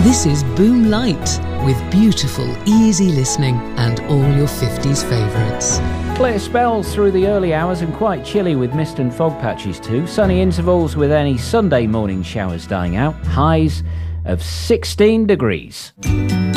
This is Boom Light, with beautiful, easy listening and all your 50s favourites. Clear spells through the early hours and quite chilly with mist and fog patches too. Sunny intervals with any Sunday morning showers dying out. Highs of 16 degrees.